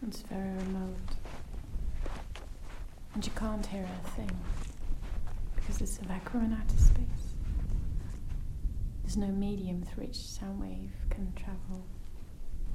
It's very remote. And you can't hear a thing because it's a vacuum in outer space. There's no medium through which sound wave can travel.